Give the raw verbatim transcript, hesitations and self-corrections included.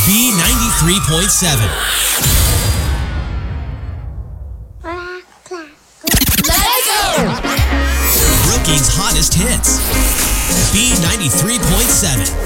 B ninety-three point seven. Let go! Brookings' hottest hits. B ninety-three point seven.